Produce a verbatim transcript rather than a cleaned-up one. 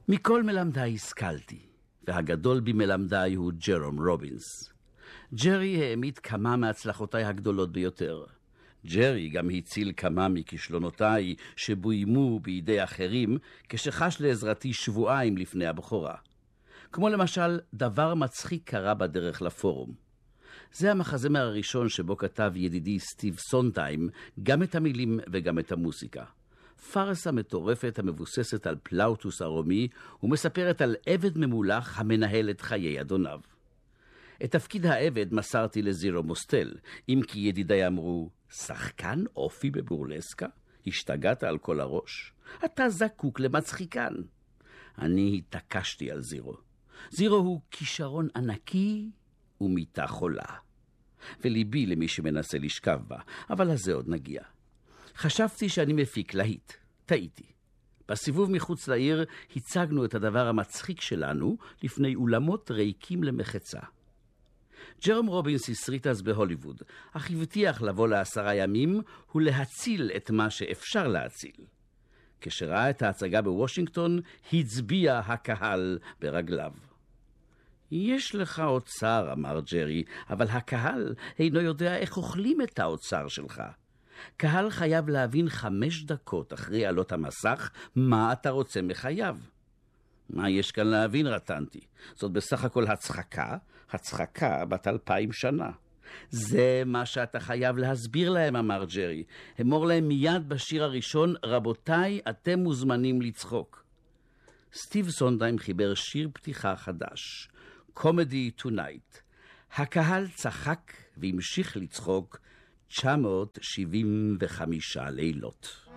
מכל מלמדי השכלתי, והגדול במלמדי הוא ג'רום רובינס. ג'רי העמיד כמה מהצלחותיי הגדולות ביותר. ג'רי גם הציל כמה מכישלונותיי שבוימו בידי אחרים כשחש לעזרתי שבועיים לפני הבכורה. כמו למשל, דבר מצחיק קרה בדרך לפורום. זה המחזמר הראשון שבו כתב ידידי סטיב סונדהיים גם את המילים וגם את המוסיקה. פרסה מטורפת המבוססת על פלאוטוס הרומי ומספרת על עבד ממולח המנהל את חיי אדוניו. את תפקיד העבד מסרתי לזירו מוסטל, אם כי ידידי אמרו, שחקן אופי בבורלסקה? השתגעת על כל הראש? אתה זקוק למצחיקן. אני התעקשתי על זירו. זירו הוא כישרון ענקי ומיטה חולה. וליבי למי שמנסה לשכב בה, אבל לזה עוד נגיע. חשבתי שאני מפיק להיט. טעיתי. בסיבוב מחוץ לעיר הצגנו את הדבר המצחיק שלנו לפני אולמות ריקים למחצה. ג'רום רובינס הסריט אז בהוליווד, אך הבטיח לבוא לעשרה ימים ולהציל את מה שאפשר להציל. כשראה את ההצגה בוושינגטון, הצביע הקהל ברגליו. יש לך אוצר, אמר ג'רי, אבל הקהל אינו יודע איך אוכלים את האוצר שלך. קהל חייב להבין חמש דקות אחרי עלות המסך מה אתה רוצה מחייו. מה יש כאן להבין, רטנתי? זאת בסך הכל הצחקה, הצחקה בת אלפיים שנה. זה מה שאתה חייב להסביר להם, אמר ג'רי. אמור להם מיד בשיר הראשון, רבותיי, אתם מוזמנים לצחוק. סטיב סונדהיים חיבר שיר פתיחה חדש, Comedy Tonight. הקהל צחק והמשיך לצחוק תשע מאות שבעים וחמישה לילות.